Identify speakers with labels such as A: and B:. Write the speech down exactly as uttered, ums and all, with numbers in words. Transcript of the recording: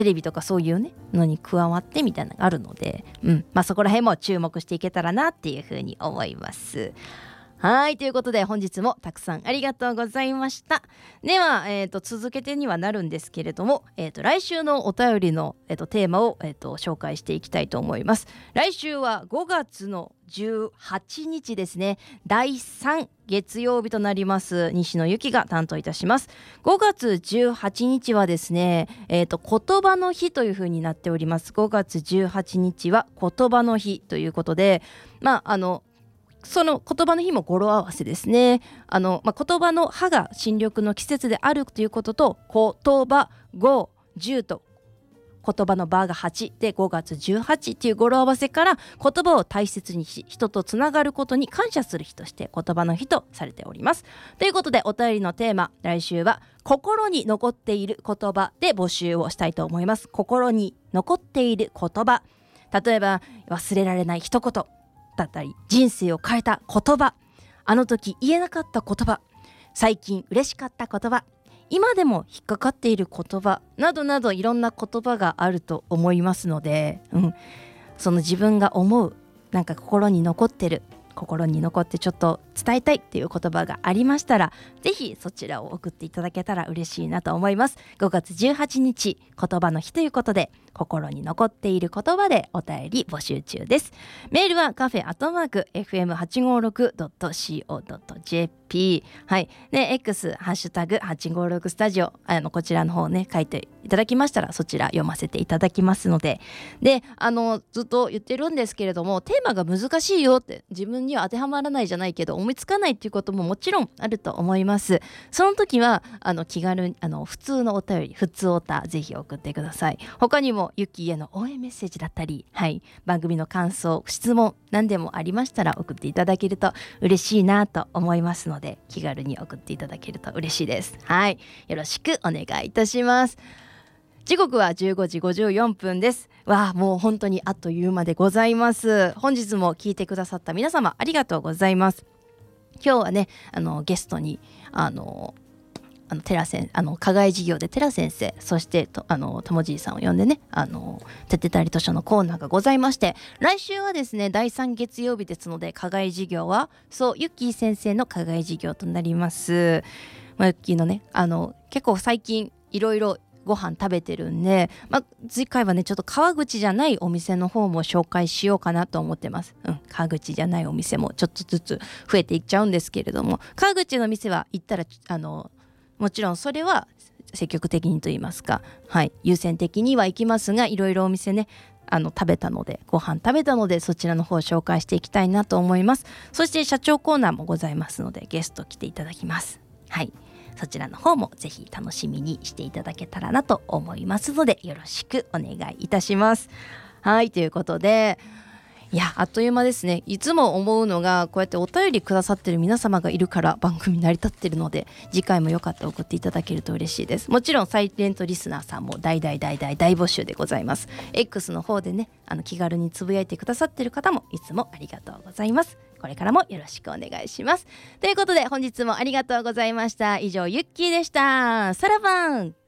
A: テレビとかそういうねのに加わってみたいなのがあるので、うんまあ、そこら辺も注目していけたらなっていうふうに思います。はいということで本日もたくさんありがとうございました。では、えー、と続けてにはなるんですけれども、えー、と来週のお便りの、えー、とテーマを、えー、と紹介していきたいと思います。来週はごがつのじゅうはちにちですね、だいさん月曜日となります西野由紀が担当いたします。ごがつじゅうはちにちはですね、えー、と言葉の日というふうになっております。ごがつじゅうはちにちは言葉の日ということで、まああのその言葉の日も語呂合わせですね。あの、まあ、言葉の葉が新緑の季節であるということと、言葉ご、じゅうと言葉の場がはちでごがつじゅうはちっていう語呂合わせから言葉を大切にし人とつながることに感謝する日として言葉の日とされております。ということでお便りのテーマ、来週は心に残っている言葉で募集をしたいと思います。心に残っている言葉、例えば忘れられない一言だったり、人生を変えた言葉、あの時言えなかった言葉、最近嬉しかった言葉、今でも引っかかっている言葉などなど、いろんな言葉があると思いますので、うん、その自分が思うなんか心に残ってる心に残ってちょっと伝えたいっていう言葉がありましたら、ぜひそちらを送っていただけたら嬉しいなと思います。ごがつじゅうはちにち言葉の日ということで、心に残っている言葉でお便り募集中です。メールはカフェアットマーク エフエムはちごろくドットコムドットジェーピー、 はいで X ハッシュタグはちごろくスタジオ、あのこちらの方ね書いていただきましたら、そちら読ませていただきますので、であのずっと言ってるんですけれども、テーマが難しいよって、自分には当てはまらないじゃないけど思いつかないっていうことももちろんあると思います。その時はあの気軽にあの普通のお便り、普通おたぜひ送ってください。他にもゆきへの応援メッセージだったり、はい、番組の感想、質問何でもありましたら送っていただけると嬉しいなと思いますので、気軽に送っていただけると嬉しいです。はい、よろしくお願いいたします。時刻はじゅうごじごじゅうよんぷんです。わあ、もう本当にあっという間でございます。本日も聞いてくださった皆様ありがとうございます。今日はね、あのゲストにあのあの寺先あの課外授業で寺先生、そしてとあのともじいさんを呼んでね、あのてってたり図書のコーナーがございまして、来週はですねだいさん月曜日ですので、課外授業はそうゆっきー先生の課外授業となります。まあ、ゆっきーのねあの結構最近いろいろご飯食べてるんで、まあ、次回はねちょっと川口じゃないお店の方も紹介しようかなと思ってます。うん、川口じゃないお店もちょっとずつ増えていっちゃうんですけれども、川口の店は行ったらあのもちろんそれは積極的にと言いますか、はい、優先的には行きますが、いろいろお店ねあの食べたのでご飯食べたので、そちらの方を紹介していきたいなと思います。そして社長コーナーもございますので、ゲスト来ていただきます。はい、そちらの方もぜひ楽しみにしていただけたらなと思いますので、よろしくお願いいたします。はい、ということで、いやあっという間ですね。いつも思うのが、こうやってお便りくださってる皆様がいるから番組成り立ってるので、次回もよかったら送っていただけると嬉しいです。もちろんサイレントリスナーさんも大大大大大募集でございます。 X の方でねあの気軽につぶやいてくださってる方もいつもありがとうございます。これからもよろしくお願いします。ということで本日もありがとうございました。以上ゆっきーでした。さらばん。